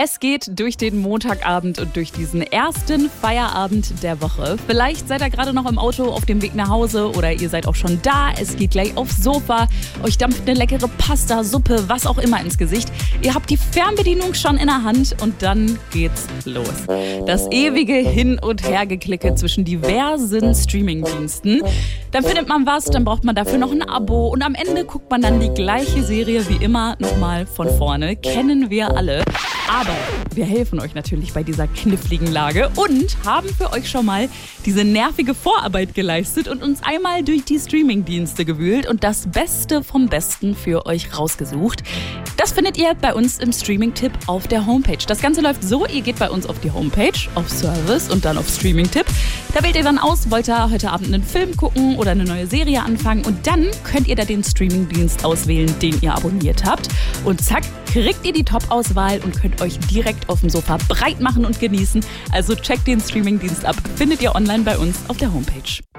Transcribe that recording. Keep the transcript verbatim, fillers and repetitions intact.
Es geht durch den Montagabend und durch diesen ersten Feierabend der Woche. Vielleicht seid ihr gerade noch im Auto auf dem Weg nach Hause oder ihr seid auch schon da. Es geht gleich aufs Sofa. Euch dampft eine leckere Pasta, Suppe, was auch immer ins Gesicht. Ihr habt die Fernbedienung schon in der Hand und dann geht's los. Das ewige Hin- und Hergeklicke zwischen diversen Streamingdiensten. Dann findet man was, dann braucht man dafür noch ein Abo und am Ende guckt man dann die gleiche Serie wie immer nochmal von vorne. Kennen wir alle. Aber wir helfen euch natürlich bei dieser kniffligen Lage und haben für euch schon mal diese nervige Vorarbeit geleistet und uns einmal durch die Streamingdienste gewühlt und das Beste vom Besten für euch rausgesucht. Das findet ihr bei uns im Streaming-Tipp auf der Homepage. Das Ganze läuft so, ihr geht bei uns auf die Homepage, auf Service und dann auf Streaming-Tipp. Da wählt ihr dann aus, wollt ihr heute Abend einen Film gucken oder eine neue Serie anfangen und dann könnt ihr da den Streamingdienst auswählen, den ihr abonniert habt. Und zack, kriegt ihr die Top-Auswahl und könnt euch direkt auf dem Sofa breit machen und genießen. Also checkt den Streamingdienst ab, findet ihr online bei uns auf der Homepage.